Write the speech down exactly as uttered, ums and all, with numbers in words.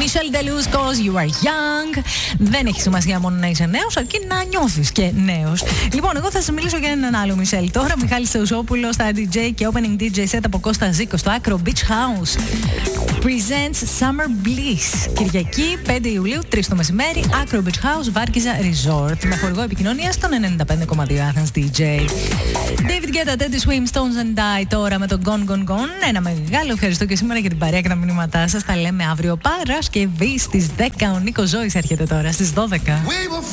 Michel Deleuze, cause you are young. Δεν έχει σημασία μόνο να είσαι νέος, αρκεί να νιώθεις και νέος. Λοιπόν, εγώ θα σας μιλήσω για έναν άλλο Μισελ τώρα. Μιχάλης Θεοσόπουλος στα ντι τζέι και opening ντι τζέι set από Κώστα Ζήκο στο Acro Beach House. Presents Summer Bliss. Κυριακή πέντε Ιουλίου, τρεις το μεσημέρι, Acro Beach House, Βάρκιζα Resort. Με χορηγό επικοινωνία στον ενενήντα πέντε κόμμα δύο Athens ντι τζέι. David Guetta, Teddy Swim, Stones and Die τώρα με το Gone Gone Gone. Ένα μεγάλο ευχαριστώ και σήμερα για την παρέα και τα μηνύματά σας. Τα λέμε αύριο Παρασκευή στις δέκα. Ο Νίκος Ζώης έρχεται τώρα στις δώδεκα.